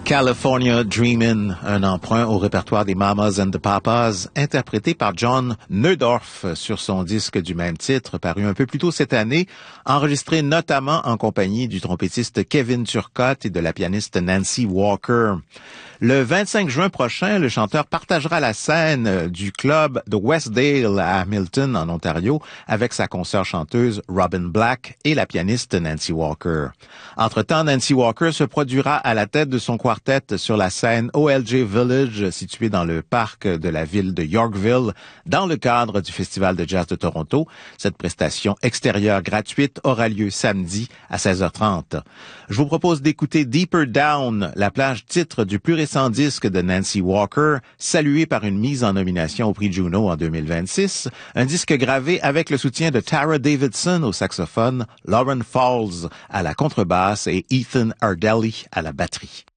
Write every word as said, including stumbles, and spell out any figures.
California Dreamin', un emprunt au répertoire des Mamas and the Papas, interprété par John Neudorf sur son disque du même titre, paru un peu plus tôt cette année, enregistré notamment en compagnie du trompettiste Kevin Turcotte et de la pianiste Nancy Walker. Le vingt-cinq juin prochain, le chanteur partagera la scène du club de Westdale à Hamilton, en Ontario, avec sa consoeur chanteuse Robin Black et la pianiste Nancy Walker. Entre-temps, Nancy Walker se produira à la tête de son quartet sur la scène O L J Village, située dans le parc de la ville de Yorkville, dans le cadre du Festival de jazz de Toronto. Cette prestation extérieure gratuite aura lieu samedi à seize heures trente. Je vous propose d'écouter Deeper Down, la plage titre du plus récent disque de Nancy Walker, salué par une mise en nomination au prix Juno en deux mille vingt-six, un disque gravé avec le soutien de Tara Davidson au saxophone, Lauren Falls à la contrebasse et Ethan Ardelli à la batterie.